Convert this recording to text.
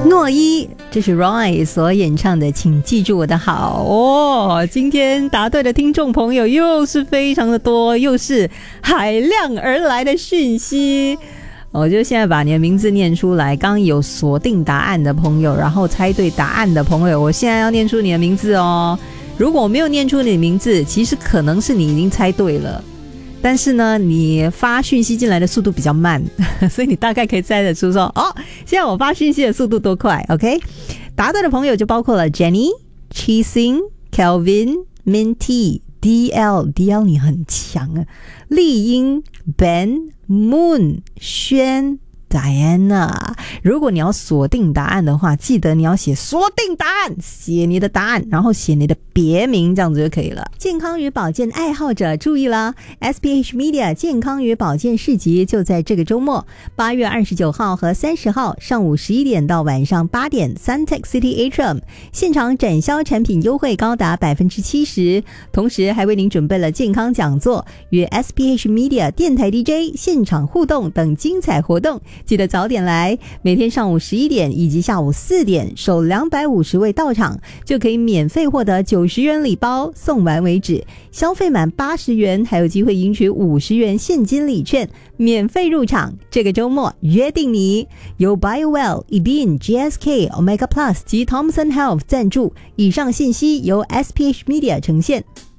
诺一，这是 Roy 所演唱的请记住我的好哦。今天答对的听众朋友又是非常的多，又是海量而来的讯息。我就现在把你的名字念出来，刚有锁定答案的朋友，然后猜对答案的朋友，我现在要念出你的名字哦。如果我没有念出你的名字，其实可能是你已经猜对了，但是呢你发讯息进来的速度比较慢，所以你大概可以猜得出说，哦，现在我发讯息的速度多快。 OK， 答对的朋友就包括了 Jenny、 Cheesing、 Kelvin、 Minty、 DL 你很强啊，丽英、 Ben、 Moon、 轩、 Diana。 如果你要锁定答案的话，记得你要写锁定答案，写你的答案，然后写你的别名，这样子就可以了。健康与保健爱好者注意了， SPH Media 健康与保健市集就在这个周末8月29号和30号上午11点到晚上8点 Suntec City Atrium， 现场展销产品优惠高达 70%， 同时还为您准备了健康讲座与 SPH Media 电台 DJ 现场互动等精彩活动，记得早点来，每天上午11点以及下午4点，首250位到场就可以免费获得90元礼包，送完为止。消费满80元还有机会赢取50元现金礼券，免费入场。这个周末约定你。由 BioWell、eBeam、GSK、Omega Plus 及 Thomson Health 赞助，以上信息由 SPH Media 呈现。